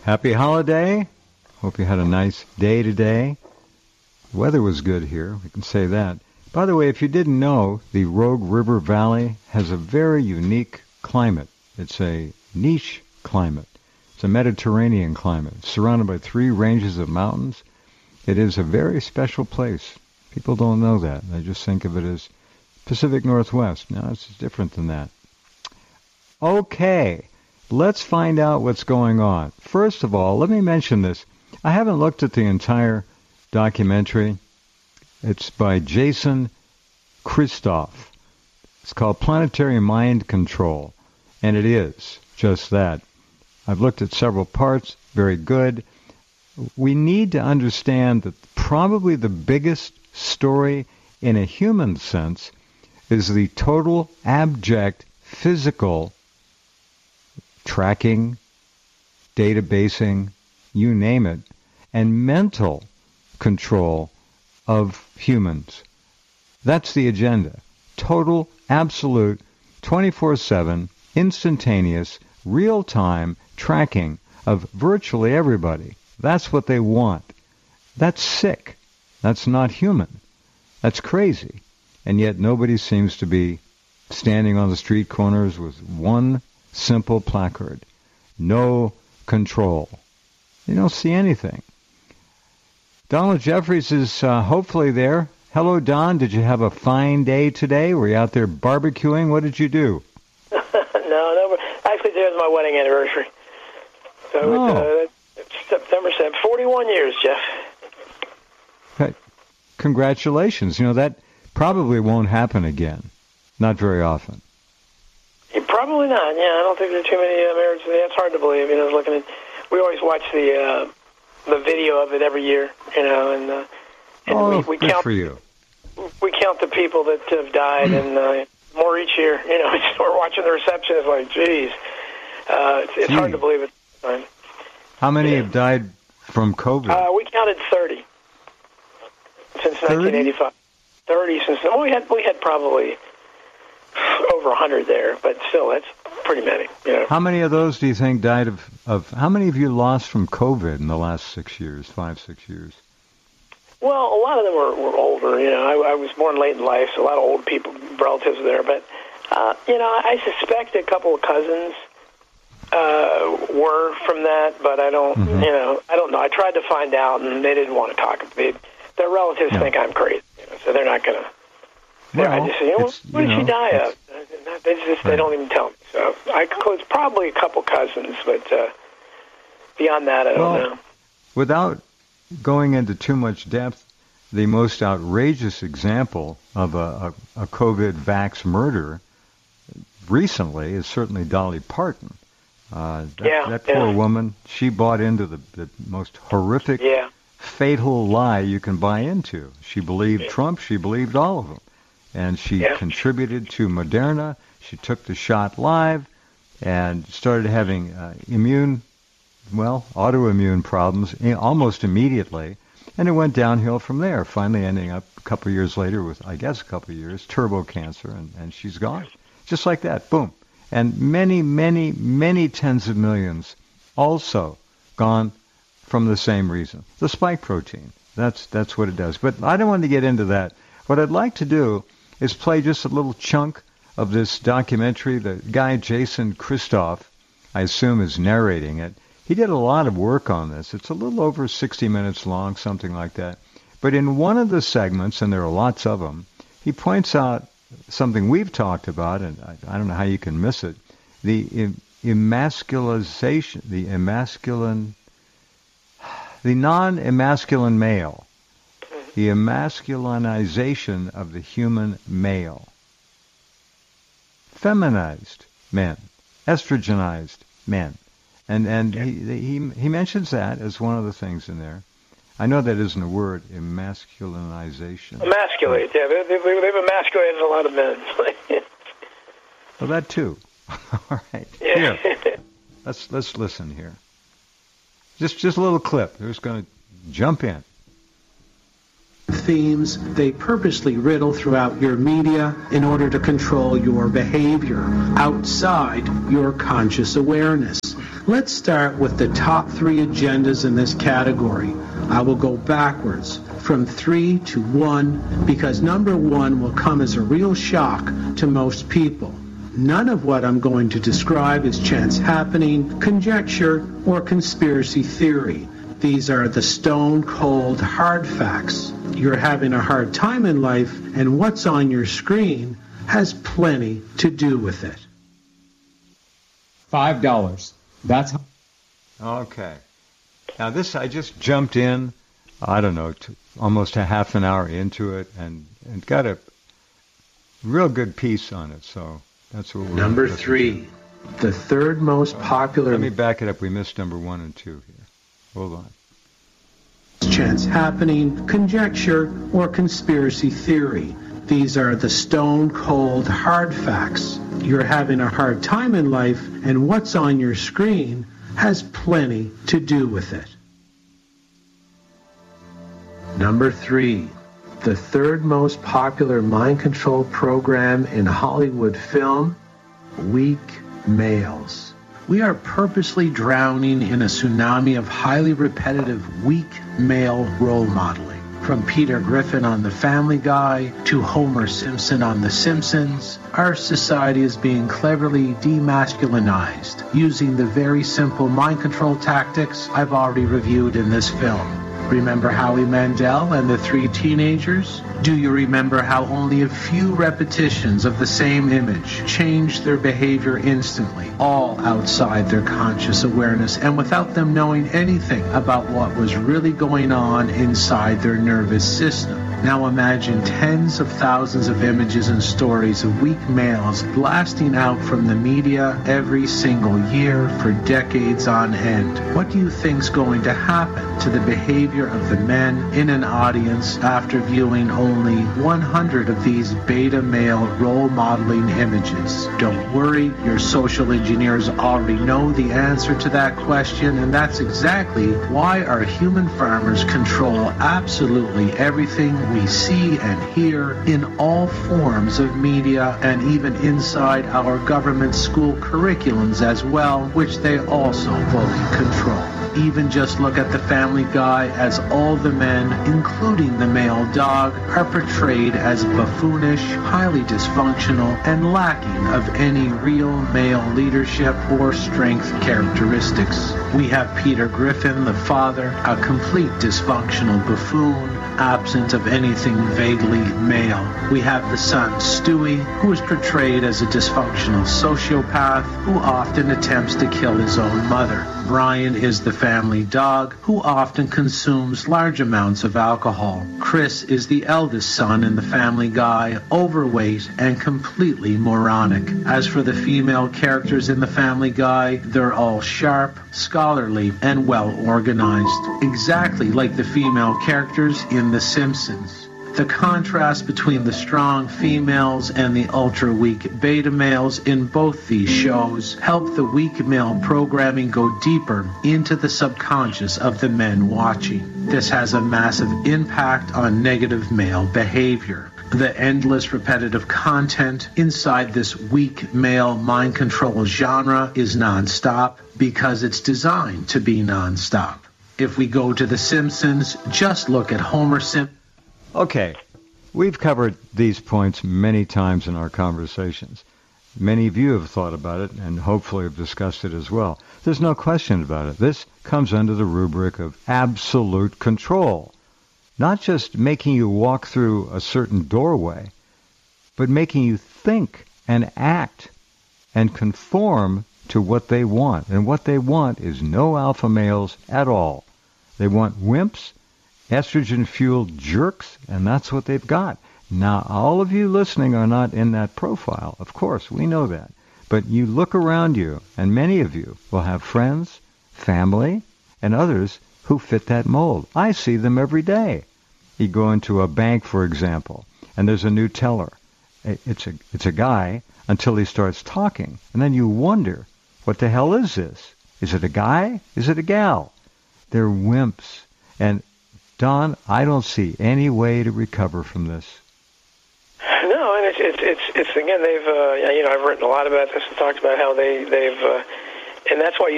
Happy holiday. Hope you had a nice day today. The weather was good here, we can say that. By the way, if you didn't know, the Rogue River Valley has a very unique climate. It's a niche climate. It's a Mediterranean climate. It's surrounded by 3 ranges of mountains. It is a very special place. People don't know that. They just think of it as Pacific Northwest. No, it's different than that. Okay, let's find out what's going on. First of all, let me mention this. I haven't looked at the entire documentary. It's by Jason Christoff. It's called Planetary Mind Control, and it is just that. I've looked at several parts, very good. We need to understand that probably the biggest story in a human sense is the total abject physical tracking, databasing, you name it, and mental control of humans. That's the agenda. Total, absolute, 24/7, instantaneous, real-time tracking of virtually everybody. That's what they want. That's sick. That's not human. That's crazy. And yet nobody seems to be standing on the street corners with one simple placard. No control. You don't see anything. Donald Jeffries is hopefully there. Hello, Don. Did you have a fine day today? Were you out there barbecuing? What did you do? No. Actually, today's my wedding anniversary. So it's September 7th. 41 years, Jeff. Okay. Congratulations. You know, that probably won't happen again. Not very often. Probably not. Yeah, I don't think there are too many marriages. It's hard to believe. You know, we always watch the video of it every year. You know, and we good count for you. We count the people that have died, and more each year. You know, we're watching the reception. It's like, geez, it's hard to believe it. How many have died from COVID? We counted 30 since 1985. 30 since we had probably over 100 there, but still, that's pretty many. You know. How many of those do you think died of how many have you lost from COVID in the last 6 years, 5-6 years? Well, a lot of them were older. You know, I was born late in life, so a lot of old people, relatives there. But, you know, I suspect a couple of cousins were from that, but I don't, you know, I don't know. I tried to find out, and they didn't want to talk. Their relatives think I'm crazy, you know, so they're not going to. Well, I just say, you know, what did she die of? They don't even tell me. So I conclude probably a couple cousins, but beyond that, I don't know. Without going into too much depth, the most outrageous example of a COVID vax murder recently is certainly Dolly Parton. That poor woman, she bought into the most horrific, fatal lie you can buy into. She believed Trump. She believed all of them. And she contributed to Moderna. She took the shot live and started having autoimmune problems almost immediately. And it went downhill from there, finally ending up a couple of years later with, I guess, turbo cancer, and she's gone. Just like that, boom. And many, many, many tens of millions also gone from the same reason. The spike protein. That's what it does. But I don't want to get into that. What I'd like to do is play just a little chunk of this documentary. The guy, Jason Christoff, I assume is narrating it. He did a lot of work on this. It's a little over 60 minutes long, something like that. But in one of the segments, and there are lots of them, he points out something we've talked about, and I don't know how you can miss it, the emasculization, the non-emasculine male. The emasculinization of the human male. Feminized men. Estrogenized men. And he mentions that as one of the things in there. I know that isn't a word, emasculinization. Emasculate, yeah. They've emasculated a lot of men. Well, that too. All right. Yeah. Here. Let's listen here. Just a little clip. We're just going to jump in. Themes they purposely riddle throughout your media in order to control your behavior outside your conscious awareness. Let's start with the top 3 agendas in this category. I will go backwards from 3 to 1 because number 1 will come as a real shock to most people. None of what I'm going to describe is chance happening, conjecture, or conspiracy theory. These are the stone-cold hard facts. You're having a hard time in life, and what's on your screen has plenty to do with it. $5. That's Okay. Now this, I just jumped in, I don't know, almost a half an hour into it and got a real good piece on it. So that's what we're Number 3, the third most popular... Let me back it up. We missed number 1 and 2 here. Hold on. Chance happening, conjecture, or conspiracy theory. These are the stone-cold hard facts. You're having a hard time in life, and what's on your screen has plenty to do with it. Number 3, the third most popular mind control program in Hollywood film, Weak Males. We are purposely drowning in a tsunami of highly repetitive weak male role modeling. From Peter Griffin on The Family Guy to Homer Simpson on The Simpsons, our society is being cleverly demasculinized using the very simple mind control tactics I've already reviewed in this film. Remember Howie Mandel and the 3 teenagers? Do you remember how only a few repetitions of the same image changed their behavior instantly, all outside their conscious awareness and without them knowing anything about what was really going on inside their nervous system? Now imagine tens of thousands of images and stories of weak males blasting out from the media every single year for decades on end. What do you think's going to happen to the behavior of the men in an audience after viewing only 100 of these beta male role modeling images? Don't worry, your social engineers already know the answer to that question, and that's exactly why our human farmers control absolutely everything we see and hear in all forms of media and even inside our government school curriculums as well, which they also fully control. Even just look at The Family Guy, as all the men, including the male dog, are portrayed as buffoonish, highly dysfunctional, and lacking of any real male leadership or strength characteristics. We have Peter Griffin, the father, a complete dysfunctional buffoon, absent of anything vaguely male. We have the son, Stewie, who is portrayed as a dysfunctional sociopath who often attempts to kill his own mother. Brian is the family dog who often consumes large amounts of alcohol. Chris is the eldest son in The Family Guy, overweight and completely moronic. As for the female characters in The Family Guy, they're all sharp, scholarly, and well organized, exactly like the female characters in The Simpsons. The contrast between the strong females and the ultra-weak beta males in both these shows help the weak male programming go deeper into the subconscious of the men watching. This has a massive impact on negative male behavior. The endless repetitive content inside this weak male mind control genre is nonstop because it's designed to be nonstop. If we go to The Simpsons, just look at Homer Simpson. Okay, we've covered these points many times in our conversations. Many of you have thought about it and hopefully have discussed it as well. There's no question about it. This comes under the rubric of absolute control. Not just making you walk through a certain doorway, but making you think and act and conform to what they want. And what they want is no alpha males at all. They want wimps, estrogen-fueled jerks, and that's what they've got. Now, all of you listening are not in that profile. Of course, we know that. But you look around you, and many of you will have friends, family, and others who fit that mold. I see them every day. You go into a bank, for example, and there's a new teller. It's a guy until he starts talking. And then you wonder, what the hell is this? Is it a guy? Is it a gal? They're wimps. And Don, I don't see any way to recover from this. No, and it's again, they've I've written a lot about this and talked about how they've and that's why